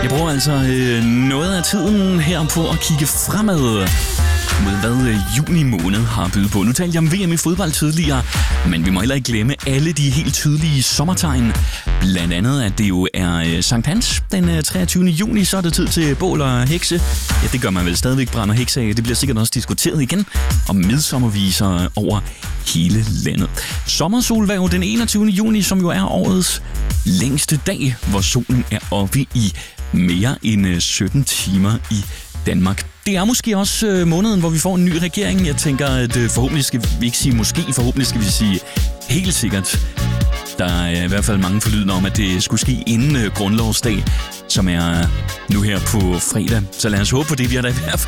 Jeg bruger altså noget af tiden her på at kigge fremad mod hvad juni måned har bydet på. Nu talte jeg om VM i fodbold tidligere, men vi må heller ikke glemme alle de helt tydelige sommertegn. Blandt andet, at det jo er Sankt Hans den 23. juni, så er det tid til bål og hekse. Ja, det gør man vel stadigvæk, brænder hekse af. Det bliver sikkert også diskuteret igen om midsommerviser over hele landet. Sommersolværv den 21. juni, som jo er årets længste dag, hvor solen er oppe i mere end 17 timer i Danmark. Det er måske også måneden, hvor vi får en ny regering. Jeg tænker, at forhåbentlig skal vi ikke sige måske, forhåbentlig skal vi sige helt sikkert. Der er i hvert fald mange forlydende om, at det skulle ske inden grundlovsdag, som er nu her på fredag. Så lad os håbe på det. Vi har da i hvert fald